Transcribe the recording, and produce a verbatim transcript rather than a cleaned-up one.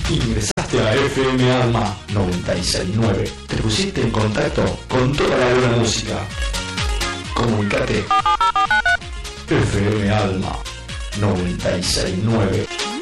Ingresaste a F M Alma noventa y seis punto nueve. Te pusiste en contacto con toda la buena música. Comunicate. F M Alma noventa y seis punto nueve.